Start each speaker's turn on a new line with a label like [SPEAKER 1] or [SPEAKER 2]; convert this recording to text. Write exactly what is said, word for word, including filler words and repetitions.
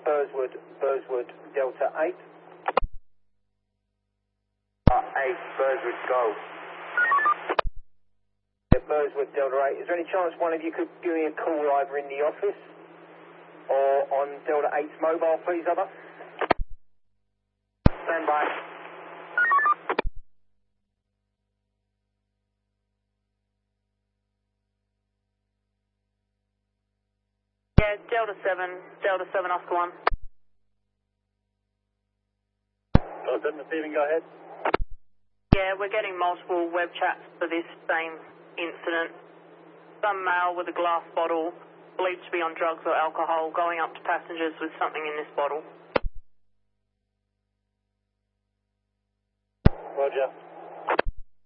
[SPEAKER 1] Burswood, Burswood, Delta eight.
[SPEAKER 2] Uh, eight, Burswood, go.
[SPEAKER 1] Yeah, Burswood, Delta eight. Is there any chance one of you could give me a call either in the office or on Delta eight's mobile, please, over?
[SPEAKER 2] Stand by.
[SPEAKER 3] Yeah, Delta seven, Delta seven, Oscar one.
[SPEAKER 2] Delta seven receiving, go ahead.
[SPEAKER 3] Yeah, we're getting multiple web chats for this same incident. Some male with a glass bottle, believed to be on drugs or alcohol, going up to passengers with something in this bottle.
[SPEAKER 2] Roger.